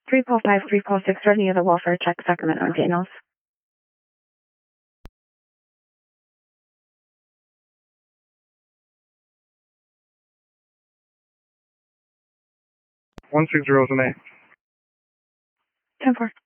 345, 346, ready of the welfare check, Sacramento, Daniels. 160 is an 8. 10-4.